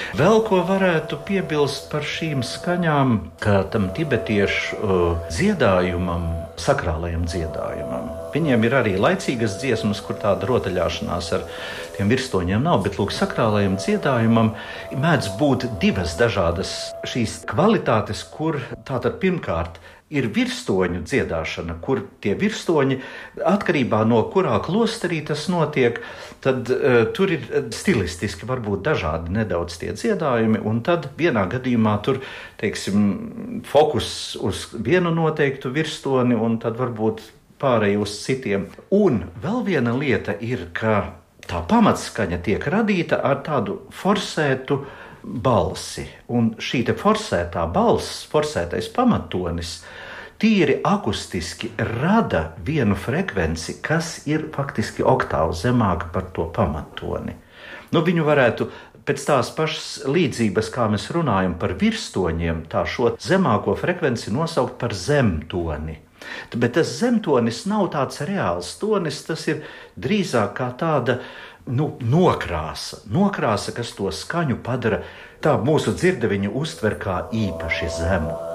Vēl ko varētu piebilst par šīm skaņām, ka tam tibetiešu dziedājumam, sakrālajam dziedājumam, viņiem ir arī laicīgas dziesmas, kur tāda rotaļāšanās ar tiem virstoņiem nav, bet lūk, sakrālajam dziedājumam mēdz būt divas dažādas šīs kvalitātes, kur tātad pirmkārt ir virstoņu dziedāšana, kur tie virstoņi, atkarībā no kurā klosterī tas notiek, tad tur ir stilistiski varbūt dažādi nedaudz tie dziedājumi, un tad vienā gadījumā tur, teiksim, fokus uz vienu noteiktu virstoni, un tad varbūt pārēj uz citiem. Un vēl viena lieta ir, ka tā pamatskaņa tiek radīta ar tādu forsētu balsi, un šī te forsētā balss, forsētais pamattonis, tīri akustiski rada vienu frekvenci, kas ir faktiski oktāvu zemāka par to pamattoni. Viņu varētu pēc tās pašas līdzības, kā mēs runājam par virstoņiem, tā šo zemāko frekvenci nosaukt par zemtoni. Bet tas zemtonis nav tāds reāls tonis, tas ir drīzāk kā tāda nokrāsa, kas to skaņu padara, tā mūsu dzirde viņu uztver kā īpaši zemu.